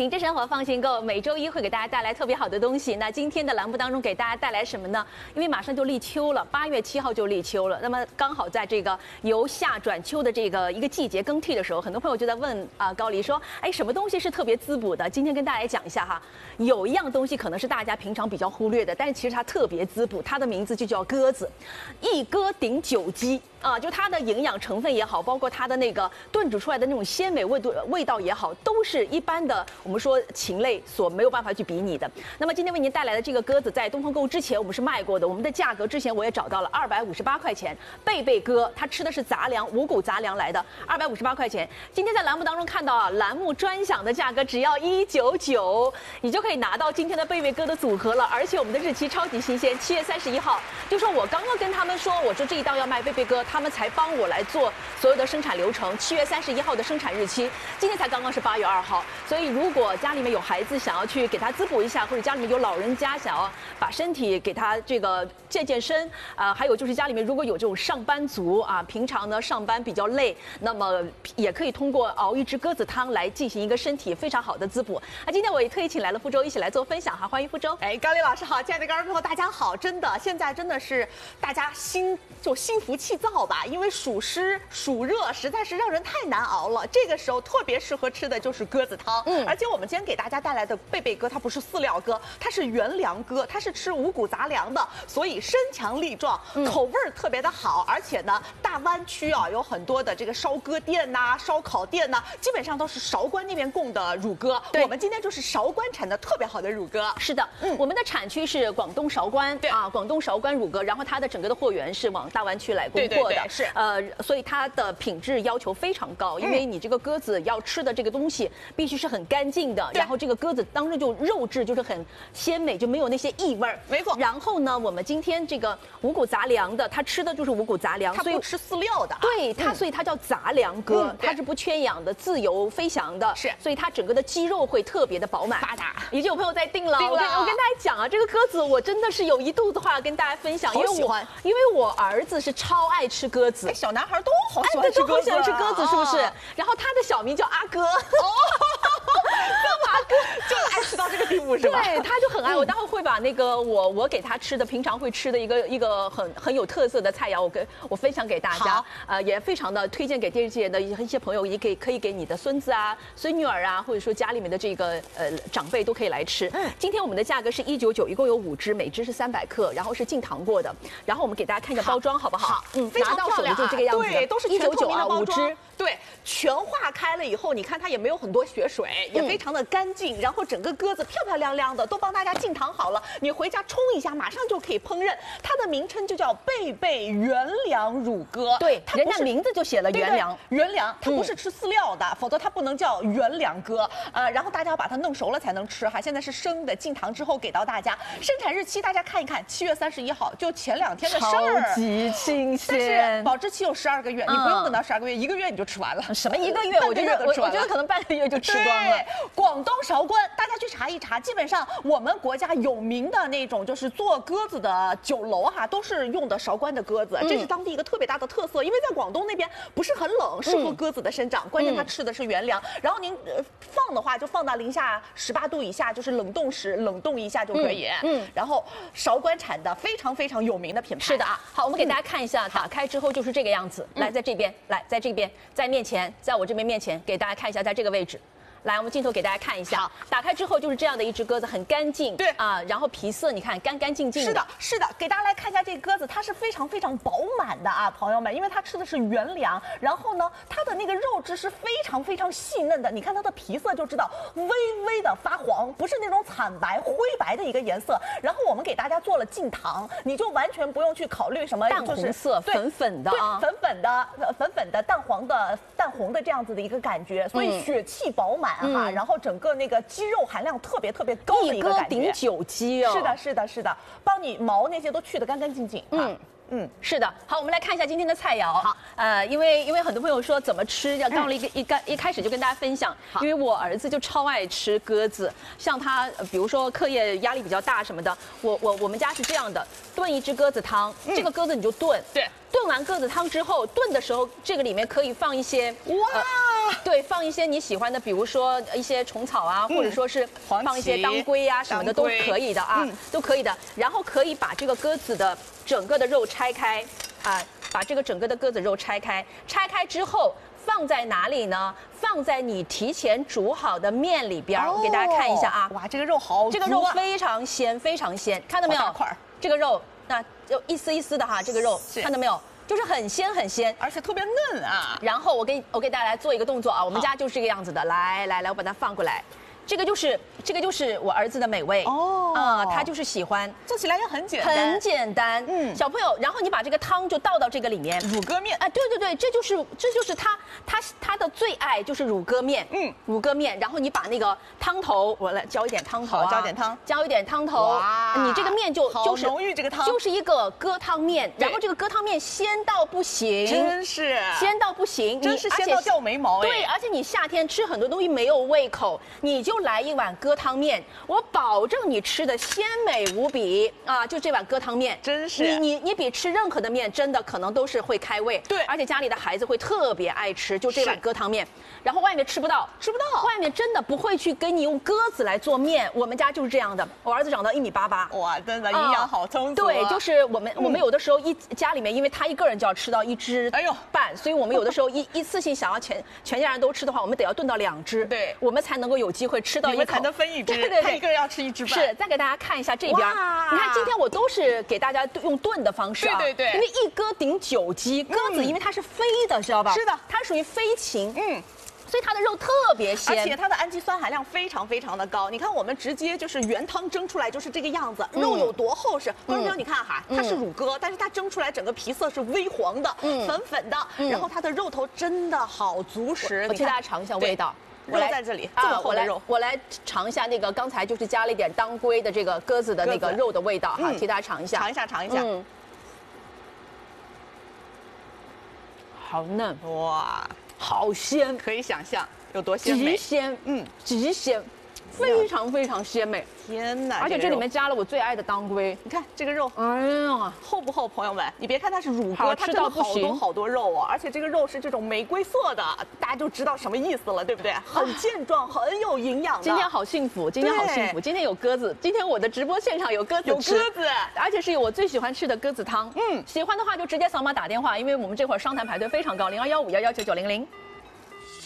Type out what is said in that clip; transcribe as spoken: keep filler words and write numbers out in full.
品质生活放心购，每周一会给大家带来特别好的东西。那今天的栏目当中给大家带来什么呢？因为马上就立秋了，八月七号就立秋了。那么刚好在这个由夏转秋的这个一个季节更替的时候，很多朋友就在问啊、呃、高黎说，哎，什么东西是特别滋补的？今天跟大家来讲一下哈。有一样东西可能是大家平常比较忽略的，但是其实它特别滋补，它的名字就叫鸽子，一鸽顶九鸡。啊，就它的营养成分也好，包括它的那个炖煮出来的那种鲜美味度味道也好，都是一般的我们说禽类所没有办法去比拟的。那么今天为您带来的这个鸽子，在东方购物之前我们是卖过的，我们的价格之前我也找到了，二百五十八块钱。贝贝鸽它吃的是杂粮，五谷杂粮来的，二百五十八块钱。今天在栏目当中看到啊，栏目专享的价格只要一九九，你就可以拿到今天的贝贝鸽的组合了。而且我们的日期超级新鲜，七月三十一号。就说我刚刚跟他们说，我说这一档要卖贝贝鸽。他们才帮我来做所有的生产流程，七月三十一号的生产日期，今天才刚刚是八月二号，所以如果家里面有孩子想要去给他滋补一下，或者家里面有老人家想要把身体给他这个健健身，啊、呃，还有就是家里面如果有这种上班族啊，平常呢上班比较累，那么也可以通过熬一支鸽子汤来进行一个身体非常好的滋补。那今天我也特意请来了傅周一起来做分享哈，欢迎傅周。 哎，高丽老师好，亲爱的观众朋友大家好，真的现在真的是大家心就心浮气躁吧，因为暑湿暑热实在是让人太难熬了，这个时候特别适合吃的就是鸽子汤。嗯，而且我们今天给大家带来的贝贝鸽，它不是饲料鸽，它是原粮鸽，它是吃五谷杂粮的，所以身强力壮，嗯、口味儿特别的好。而且呢，大湾区啊有很多的这个烧鸽店呐、啊、烧烤店呐、啊，基本上都是韶关那边供的乳鸽。我们今天就是韶关产的特别好的乳鸽。 是的，嗯，我们的产区是广东韶关，对啊，广东韶关乳鸽，然后它的整个的货源是往大湾区来供货的。对对对，是呃，所以它的品质要求非常高，因为你这个鸽子要吃的这个东西必须是很干净的，然后这个鸽子当中就肉质就是很鲜美，就没有那些异味儿。 没错。 然后呢，我们今天这个五谷杂粮的，它吃的就是五谷杂粮， 它不吃饲料的。 对它，所以它叫杂粮鸽，嗯、它是不缺氧的，自由飞翔的。 是， 所以它整个的肌肉会特别的饱满发达。 已经有朋友在订了， 订了我跟我跟大家讲啊，这个鸽子我真的是有一肚子话跟大家分享，因为我因为我儿子是超爱吃鸽子， 哎，小男孩都好喜欢吃鸽子， 都好喜欢吃鸽子，是不是？哦、然后他的小名叫阿哥。哦， 阿哥就爱吃到这个地步是吧？ 对，他就很爱。我待会会把那个我我给他吃的，平常会吃的一个一个很很有特色的菜肴，我跟我分享给大家。呃，也非常的推荐给电视界的一些朋友，也给可以给你的孙子啊、孙女儿啊，或者说家里面的这个呃长辈都可以来吃。嗯，今天我们的价格是一九九，一共有五只，每只是三百克，然后是净糖过的。然后我们给大家看一下包装，好不好？ 好，嗯，非常漂亮， 就这个样子。 对，都是一九九啊，五只。 对，全化开了以后，你看它也没有很多血水，也非常的干净，嗯、然后整个鸽子漂漂亮亮的，都帮大家净糖好了，你回家冲一下，马上就可以烹饪。它的名称就叫贝贝原粮乳鸽， 对，它人家名字就写了原粮， 原粮，它不是吃饲料的，嗯、否则它不能叫原粮鸽。呃，然后大家要把它弄熟了才能吃哈，现在是生的，净糖之后给到大家。生产日期大家看一看，七月三十一号，就前两天的事儿， 超级新鲜。 但是保质期有十二个月，嗯、你不用等到十二个月，一个月你就吃完了。 什么一个月？我觉得我我觉得可能半个月就吃光了。 广东韶关，大家去查一查，基本上我们国家有名的那种就是做鸽子的酒楼哈，都是用的韶关的鸽子，嗯、这是当地一个特别大的特色。因为在广东那边不是很冷，适合鸽子的生长，嗯、关键它吃的是原粮。然后您呃放的话，就放到零下十八度以下，就是冷冻室冷冻一下就可以。嗯，嗯然后韶关产的非常非常有名的品牌。 是的啊，好，我们给大家看一下，嗯、打开之后就是这个样子。来，在这边，来，在这边，在面前，在我这边面前，给大家看一下，在这个位置。来，我们镜头给大家看一下。好，打开之后就是这样的一只鸽子，很干净。对啊，然后皮色你看干干净净的。 是的，是的，给大家来看一下这个鸽子，它是非常非常饱满的啊，朋友们，因为它吃的是原粮，然后呢，它的那个肉质是非常非常细嫩的，你看它的皮色就知道微微的发黄，不是那种惨白灰白的一个颜色。然后我们给大家做了净糖，你就完全不用去考虑什么淡红色、粉粉的啊， 粉粉的、粉粉的、淡黄的、淡红的这样子的一个感觉，所以血气饱满。哈，然后整个那个肌肉含量特别特别高的一个感觉， 一鸽顶九鸡哦。 是的，是的，是的，帮你毛那些都去得干干净净。嗯。 嗯，是的。好，我们来看一下今天的菜肴。好，呃，因为因为很多朋友说怎么吃，要刚了一个一开一开始就跟大家分享。因为我儿子就超爱吃鸽子，像他比如说课业压力比较大什么的，我我我们家是这样的，炖一只鸽子汤，这个鸽子你就炖。对。炖完鸽子汤之后，炖的时候，这个里面可以放一些哇、呃、 对，放一些你喜欢的，比如说一些虫草啊，嗯、或者说是放一些当归呀、啊、什么的都可以的啊，嗯、都可以的。然后可以把这个鸽子的整个的肉拆开啊，把这个整个的鸽子肉拆开，拆开之后。放在哪里呢？放在你提前煮好的面里边。哦、我给大家看一下啊！ 哇，这个肉好、啊， 这个肉非常鲜，非常鲜，看到没有？ 大块这个肉那就一丝一丝的哈，这个肉看到没有？就是很鲜很鲜， 而且特别嫩啊。 然后我给我给大家来做一个动作啊，我们家就是这个样子的。来来来，我把它放过来。这个就是这个就是我儿子的美味哦，啊、呃，他就是喜欢， 做起来也很简单， 很简单，嗯，小朋友，然后你把这个汤就倒到这个里面， 乳鸽面， 啊、呃，对对对，这就是这就是他他他的最爱就是乳鸽面，嗯，乳鸽面，然后你把那个汤头，我来浇一点汤头啊， 浇点汤， 浇一点汤头，哇，你这个面就就是浓郁这个汤， 就是一个鸽汤面，然后这个鸽汤面鲜到不行， 真是鲜到不行， 真是鲜到掉眉毛， 对，而且你夏天吃很多东西没有胃口，你就。就来一碗鸽汤面，我保证你吃的鲜美无比啊！就这碗鸽汤面， 真是你你你比吃任何的面真的可能都是会开胃， 对， 而且家里的孩子会特别爱吃，就这碗鸽汤面。然后外面吃不到， 吃不到， 外面真的不会去给你用鸽子来做面。我们家就是这样的，我儿子长到一米八八， 哇，真的营养好充足、啊。 对，就是我们、嗯、我们有的时候一家里面，因为他一个人就要吃到一只哎呦半，所以我们有的时候一一次性想要全全家人都吃的话，我们得要炖到两只， 对， 我们才能够有机会吃到一口。 你们才能分一只， 对对对， 他一个人要吃一只半。 是，再给大家看一下这边，你看今天我都是给大家用炖的方式啊， 对对对， 因为一鸽顶九鸡，鸽子因为它是飞的，知道吧？ 是的， 它属于飞禽，嗯。所以它的肉特别鲜， 而且它的氨基酸含量非常非常的高。你看，我们直接就是原汤蒸出来就是这个样子，嗯、肉有多厚实。观众朋友，你看哈，它是乳鸽，但是它蒸出来整个皮色是微黄的、嗯、粉粉的，嗯、然后它的肉头真的好足实。 我, 我替大家尝一下味道。 肉在这里，这么厚的肉、 啊我，我来尝一下那个刚才就是加了一点当归的这个鸽子的那个肉的味道哈，嗯、替大家尝一下， 尝一下，尝一下。嗯， 好嫩哇， 好鲜， 可以想象。有多鲜美？ 极鲜，嗯，极鲜，非常非常鲜美。 天哪！ 而且这里面加了我最爱的当归。 你看这个肉， 哎呀， 厚不厚？朋友们，你别看它是乳鸽，它真的好多好多肉哦。而且这个肉是这种玫瑰色的，大家就知道什么意思了，对不对？很健壮，很有营养的。 今天好幸福，今天好幸福，今天有鸽子，今天我的直播现场有鸽子吃， 有鸽子， 而且是有我最喜欢吃的鸽子汤。嗯，喜欢的话就直接扫码打电话，因为我们这会儿商谈排队非常高，零二幺五幺幺九九零零。